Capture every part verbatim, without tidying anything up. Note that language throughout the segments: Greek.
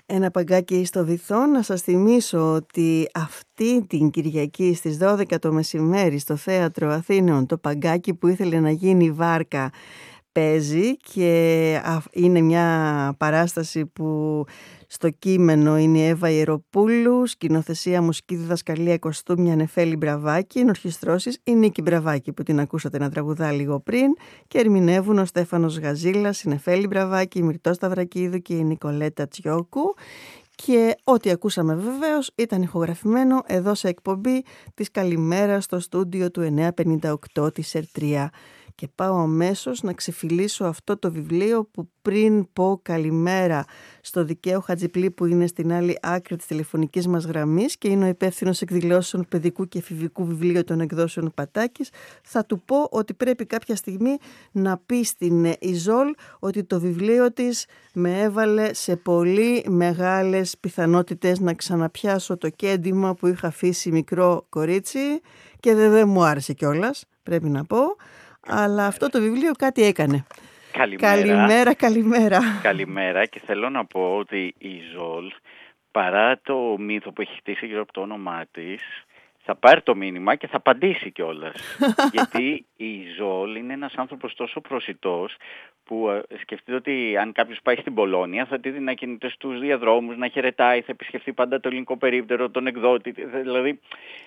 Ένα παγκάκι στο βυθό. Να σας θυμίσω ότι αυτή την Κυριακή στις δώδεκα το μεσημέρι στο Θέατρο Αθήνεων το παγκάκι που ήθελε να γίνει βάρκα παίζει και είναι μια παράσταση που στο κείμενο είναι η Εύα Ιεροπούλου, σκηνοθεσία, μουσική, διδασκαλία, κοστούμια Νεφέλη Μπραβάκη, ενορχιστρώσεις η Νίκη Μπραβάκη που την ακούσατε να τραγουδά λίγο πριν και ερμηνεύουν ο Στέφανος Γαζίλας, η Νεφέλη Μπραβάκη, η Μυρτώ Σταυρακίδου και η Νικολέτα Τσιόκου. Και ό,τι ακούσαμε βεβαίως ήταν ηχογραφημένο εδώ σε εκπομπή της Καλημέρα στο στούντιο του εννιακόσια πενήντα οκτώ της ΕΡΤΡΙΑ. Και πάω αμέσως να ξεφυλίσω αυτό το βιβλίο που πριν πω καλημέρα στο Δικαίο Χατζιπλή που είναι στην άλλη άκρη της τηλεφωνικής μας γραμμής και είναι ο υπεύθυνος εκδηλώσεων παιδικού και εφηβικού βιβλίου των εκδόσεων Πατάκης, θα του πω ότι πρέπει κάποια στιγμή να πει στην Ιζόλ ότι το βιβλίο της με έβαλε σε πολύ μεγάλες πιθανότητες να ξαναπιάσω το κέντημα που είχα αφήσει μικρό κορίτσι και δεν, δεν μου άρεσε κιόλας, πρέπει να πω. Αλλά αυτό το βιβλίο κάτι έκανε. Καλημέρα. Καλημέρα, καλημέρα. Καλημέρα και θέλω να πω ότι η Ζολ, παρά το μύθο που έχει χτίσει γύρω από το όνομά της, θα πάρει το μήνυμα και θα απαντήσει κιόλας. Γιατί η Ζολ είναι ένας άνθρωπος τόσο προσιτός που σκεφτείτε ότι αν κάποιος πάει στην Πολώνια θα τη δει να κινείται στους διαδρόμους, να χαιρετάει, θα επισκεφτεί πάντα το ελληνικό περίπτερο, τον εκδότη. Δηλαδή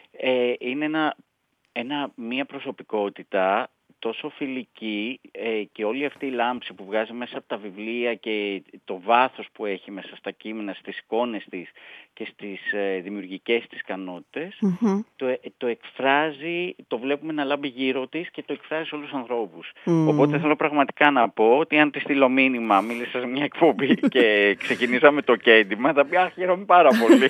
ε, είναι ένα, ένα, μια προσωπικότητα τόσο φιλική ε, και όλη αυτή η λάμψη που βγάζει μέσα από τα βιβλία και το βάθος που έχει μέσα στα κείμενα, στις εικόνες της και στις ε, δημιουργικές της ικανότητες, mm-hmm. το, το εκφράζει, το βλέπουμε να λάμπει γύρω της και το εκφράζει σε όλους τους ανθρώπους. Mm. Οπότε θέλω πραγματικά να πω ότι αν της στείλω μήνυμα, μίλησα σε μια εκπομπή και ξεκινήσαμε το κέντημα, θα πει αχ, χαίρομαι πάρα πολύ.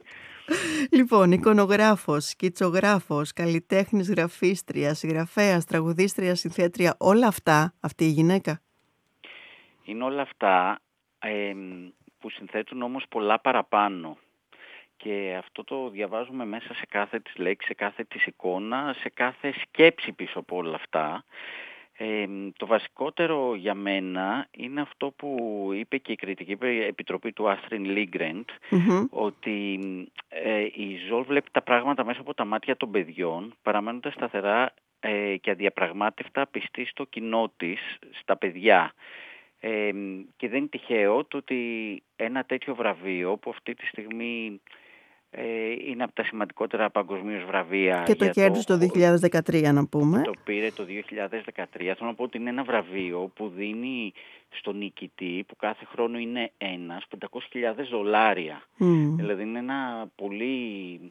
Λοιπόν, εικονογράφος, σκητσογράφος, καλλιτέχνης, γραφίστρια, συγγραφέας, τραγουδίστρια, συνθέτρια, όλα αυτά, αυτή η γυναίκα. Είναι όλα αυτά ε, που συνθέτουν όμως πολλά παραπάνω. Και αυτό το διαβάζουμε μέσα σε κάθε της λέξη, σε κάθε της εικόνα, σε κάθε σκέψη πίσω από όλα αυτά. Ε, το βασικότερο για μένα είναι αυτό που είπε και η κριτική επιτροπή του Astrid Lindgren, mm-hmm. ότι ε, η Ζολ βλέπει τα πράγματα μέσα από τα μάτια των παιδιών, παραμένοντας σταθερά ε, και αδιαπραγμάτευτα πιστή στο κοινό της, στα παιδιά. Ε, και δεν είναι τυχαίο το ότι ένα τέτοιο βραβείο που αυτή τη στιγμή Ε, είναι από τα σημαντικότερα παγκοσμίως βραβεία. Και το κέρδισε το, το δύο χιλιάδες δεκατρία να πούμε. Το πήρε το δύο χιλιάδες δεκατρία. Θέλω να πω ότι είναι ένα βραβείο που δίνει στον νικητή, που κάθε χρόνο είναι ένας, πεντακόσιες χιλιάδες δολάρια. Mm. Δηλαδή είναι ένα πολύ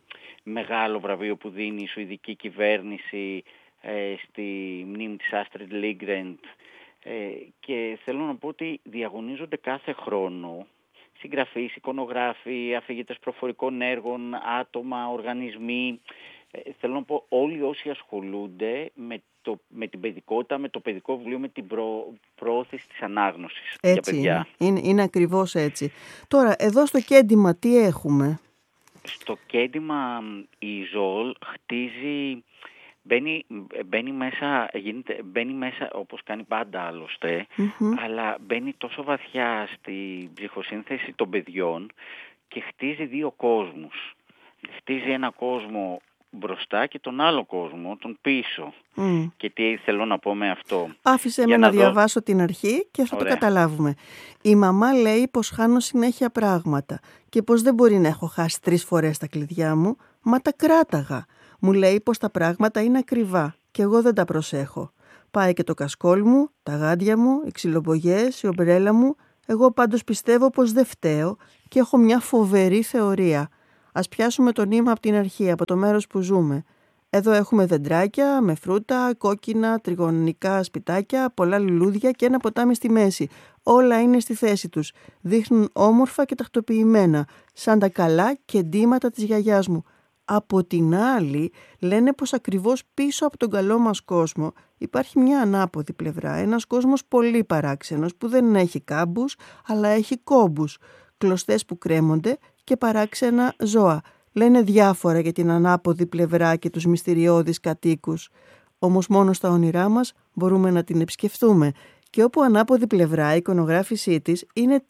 μεγάλο βραβείο που δίνει η Σουηδική κυβέρνηση ε, στη μνήμη της Astrid Lindgren. Ε, και θέλω να πω ότι διαγωνίζονται κάθε χρόνο συγγραφείς, εικονογράφοι, αφηγητές προφορικών έργων, άτομα, οργανισμοί. Ε, θέλω να πω όλοι όσοι ασχολούνται με, το, με την παιδικότητα, με το παιδικό βιβλίο, με την προ, προώθηση της ανάγνωσης έτσι, για παιδιά. Είναι, είναι ακριβώς έτσι. Τώρα, εδώ στο κέντημα τι έχουμε? Στο κέντημα η Ζολ χτίζει... Μπαίνει, μπαίνει, μέσα, γίνεται, μπαίνει μέσα όπως κάνει πάντα άλλωστε, mm-hmm. αλλά μπαίνει τόσο βαθιά στη ψυχοσύνθεση των παιδιών και χτίζει δύο κόσμους. Χτίζει ένα κόσμο μπροστά και τον άλλο κόσμο, τον πίσω. Mm. Και τι θέλω να πω με αυτό. Άφησε με να, να δω... διαβάσω την αρχή και θα Ωραία. Το καταλάβουμε. Η μαμά λέει πως χάνω συνέχεια πράγματα και πως δεν μπορεί να έχω χάσει τρεις φορές τα κλειδιά μου, μα τα κράταγα. Μου λέει πως τα πράγματα είναι ακριβά και εγώ δεν τα προσέχω. Πάει και το κασκόλ μου, τα γάντια μου, οι ξυλομπογιές, η ομπρέλα μου. Εγώ πάντως πιστεύω πως δεν φταίω και έχω μια φοβερή θεωρία. Ας πιάσουμε το νήμα από την αρχή, από το μέρος που ζούμε. Εδώ έχουμε δεντράκια με φρούτα, κόκκινα, τριγωνικά σπιτάκια, πολλά λουλούδια και ένα ποτάμι στη μέση. Όλα είναι στη θέση τους. Δείχνουν όμορφα και τακτοποιημένα, σαν τα καλά κεντήματα της γιαγιάς μου. Από την άλλη, λένε πως ακριβώς πίσω από τον καλό μας κόσμο υπάρχει μια ανάποδη πλευρά, ένας κόσμος πολύ παράξενος που δεν έχει κάμπους, αλλά έχει κόμπους, κλωστές που κρέμονται και παράξενα ζώα. Λένε διάφορα για την ανάποδη πλευρά και τους μυστηριώδεις κατοίκους. Όμως μόνο στα όνειρά μας μπορούμε να την επισκεφθούμε. Και όπου ανάποδη πλευρά η εικονογράφησή της είναι τι?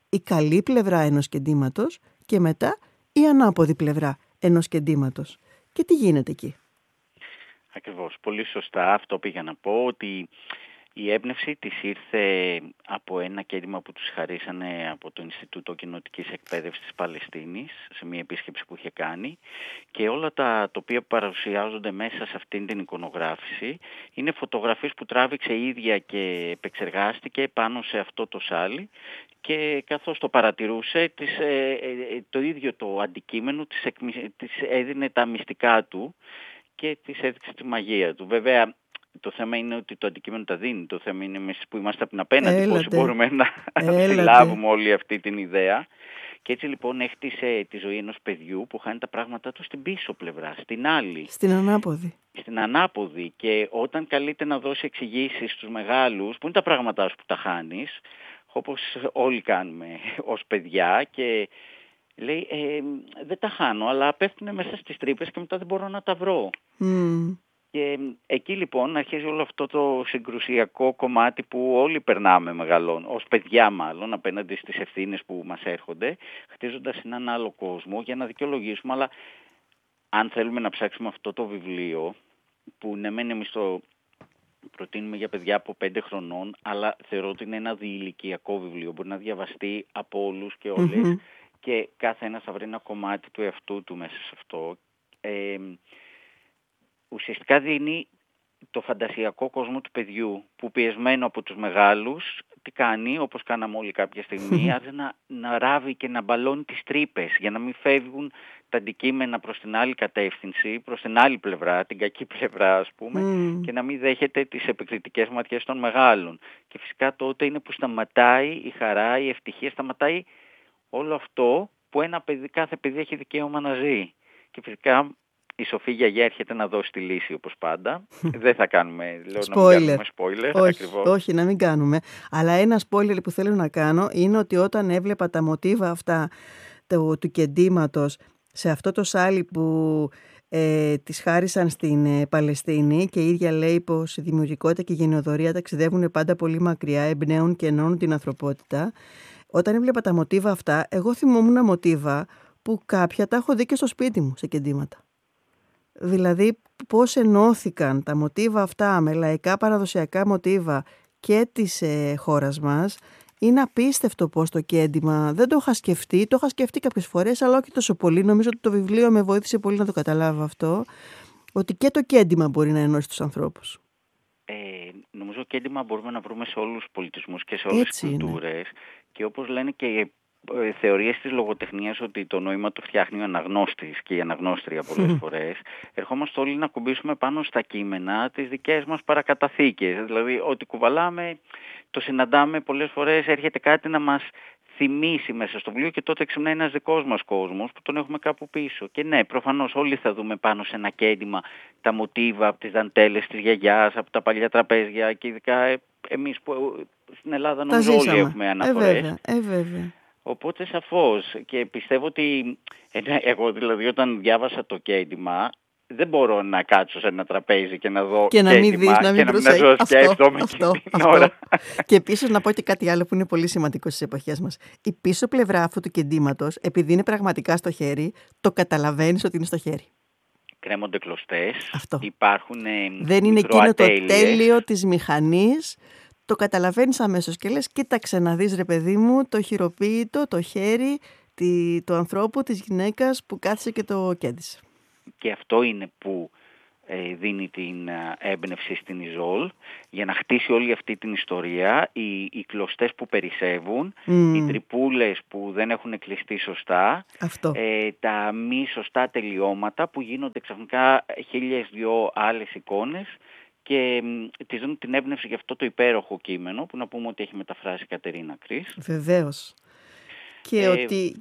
η καλή πλευρά ενός κεντήματος και μετά η ανάποδη πλευρά ενός κεντήματος. Και τι γίνεται εκεί? Ακριβώς. Πολύ σωστά αυτό πήγα να πω, ότι η έμπνευση της ήρθε από ένα κέντημα που τους χαρίσανε από το Ινστιτούτο Κοινοτικής Εκπαίδευσης της Παλαιστίνης σε μια επίσκεψη που είχε κάνει, και όλα τα τοπία που παρουσιάζονται μέσα σε αυτήν την εικονογράφηση είναι φωτογραφίες που τράβηξε η ίδια και επεξεργάστηκε πάνω σε αυτό το σάλι, και καθώς το παρατηρούσε της, ε, ε, το ίδιο το αντικείμενο της, εκμυ... της έδινε τα μυστικά του και της έδειξε τη μαγεία του. Βέβαια, το θέμα είναι ότι το αντικείμενο τα δίνει. Το θέμα είναι εμείς που είμαστε από την απέναντι, Έλατε. πώς μπορούμε να Έλατε. συλλάβουμε όλη αυτή την ιδέα. Και έτσι λοιπόν έκτισε τη ζωή ενός παιδιού που χάνει τα πράγματα του στην πίσω πλευρά, στην άλλη. Στην ανάποδη. Στην ανάποδη. Και όταν καλείται να δώσει εξηγήσεις στους μεγάλους, που είναι τα πράγματά σου που τα χάνεις, όπως όλοι κάνουμε ως παιδιά, και λέει, ε, δεν τα χάνω, αλλά πέφτουν μέσα στις τρύπες και μετά δεν μπορώ να τα βρω. Mm. Και εκεί λοιπόν αρχίζει όλο αυτό το συγκρουσιακό κομμάτι που όλοι περνάμε μεγαλών, ως παιδιά μάλλον, απέναντι στις ευθύνες που μας έρχονται, χτίζοντας έναν άλλο κόσμο για να δικαιολογήσουμε. Αλλά αν θέλουμε να ψάξουμε αυτό το βιβλίο, που ναι μεν εμείς το προτείνουμε για παιδιά από πέντε χρονών, αλλά θεωρώ ότι είναι ένα διηλικιακό βιβλίο, μπορεί να διαβαστεί από όλους και όλες, mm-hmm. και κάθε ένας θα βρει ένα κομμάτι του εαυτού του μέσα σε αυτό. Ε, ουσιαστικά δίνει το φαντασιακό κόσμο του παιδιού, που πιεσμένο από τους μεγάλους, τι κάνει, όπως κάναμε όλοι κάποια στιγμή, άρχισε να, να ράβει και να μπαλώνει τις τρύπες για να μην φεύγουν τα αντικείμενα προς την άλλη κατεύθυνση, προς την άλλη πλευρά, την κακή πλευρά ας πούμε, mm. και να μην δέχεται τις επικριτικές ματιές των μεγάλων. Και φυσικά τότε είναι που σταματάει η χαρά, η ευτυχία, σταματάει όλο αυτό που ένα παιδί, κάθε παιδί έχει δικαίωμα να ζει. Και φυσικά η σοφή γιαγιά έρχεται να δώσει τη λύση όπως πάντα. Δεν θα κάνουμε, λέω, spoiler. να μην κάνουμε spoiler. Όχι, ακριβώς. όχι, να μην κάνουμε. Αλλά ένα spoiler που θέλω να κάνω είναι ότι όταν έβλεπα τα μοτίβα αυτά του, του κεντήματος σε αυτό το σάλι που ε, τις χάρισαν στην ε, Παλαιστίνη, και η ίδια λέει πως η δημιουργικότητα και η γενεοδορία ταξιδεύουν πάντα πολύ μακριά, εμπνέουν και ενώνουν την ανθρωπότητα. Όταν έβλεπα τα μοτίβα αυτά, εγώ θυμόμουν μοτίβα που κάποια τα έχω δει και στο σπίτι μου σε κεντήματα. Δηλαδή πώς ενώθηκαν τα μοτίβα αυτά με λαϊκά παραδοσιακά μοτίβα και της ε, χώρας μας, είναι απίστευτο πώς το κέντημα, δεν το είχα σκεφτεί, το είχα σκεφτεί κάποιες φορές, αλλά όχι τόσο πολύ. Νομίζω ότι το βιβλίο με βοήθησε πολύ να το καταλάβω αυτό, ότι και το κέντημα μπορεί να ενώσει τους ανθρώπους. Ε, νομίζω κέντημα μπορούμε να βρούμε σε όλους τους πολιτισμούς και σε όλες τις κουλτούρες, και όπως λένε και οι θεωρίες της λογοτεχνίας ότι το νόημα το φτιάχνει ο αναγνώστης και η αναγνώστρια πολλές φορές, ερχόμαστε όλοι να κουμπίσουμε πάνω στα κείμενα τις δικές μας παρακαταθήκες. Δηλαδή ό,τι κουβαλάμε το συναντάμε πολλές φορές, έρχεται κάτι να μας θυμίσει μέσα στο βιβλίο και τότε ξυπνάει ένας δικός μας κόσμος που τον έχουμε κάπου πίσω. Και ναι, προφανώς όλοι θα δούμε πάνω σε ένα κέντημα τα μοτίβα από τις δαντέλες της γιαγιάς, από τα παλιά τραπέζια, και ειδικά εμείς που στην Ελλάδα νομίζω όλοι έχουμε αναφορές. Ε, βέβαια, ε, βέβαια. Οπότε σαφώς, και πιστεύω ότι εγώ δηλαδή όταν διάβασα το κέντημα δεν μπορώ να κάτσω σε ένα τραπέζι και να δω και να μην δεις, να μην προσέχεις. Αυτό, αυτό, αυτό. Ώρα. Και επίσης να πω και κάτι άλλο που είναι πολύ σημαντικό στις εποχές μας. Η πίσω πλευρά αυτού του κεντήματος, επειδή είναι πραγματικά στο χέρι, το καταλαβαίνεις ότι είναι στο χέρι. Κρέμονται κλωστές, αυτό. Υπάρχουν δεν είναι εκείνο το τέλειο της μηχανής. Το καταλαβαίνεις αμέσως και λες, κοίταξε να δεις ρε παιδί μου το χειροποίητο, το χέρι τη, του ανθρώπου, της γυναίκας που κάθισε και το κέντησε. Και αυτό είναι που ε, δίνει την έμπνευση στην Ιζόλ για να χτίσει όλη αυτή την ιστορία, οι, οι κλωστές που περισσεύουν, mm. οι τρυπούλες που δεν έχουν κλειστεί σωστά, ε, τα μη σωστά τελειώματα που γίνονται ξαφνικά χίλιες δυο άλλες εικόνες, και της δίνουν την έμπνευση για αυτό το υπέροχο κείμενο που να πούμε ότι έχει μεταφράσει η Κατερίνα Κρίς. Βεβαίως. Και ε, ότι